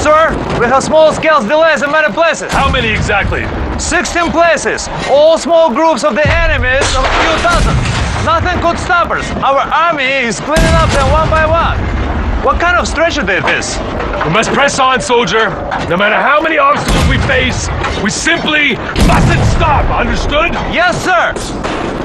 sir. We have small-scale delays in many places. How many exactly? 16 places. All small groups of the enemies of a few dozen. Nothing could stop us. Our army is cleaning up them one by one. What kind of strategy is this? We must press on, soldier. No matter how many obstacles we face, we simply mustn't stop. Understood? Yes, sir.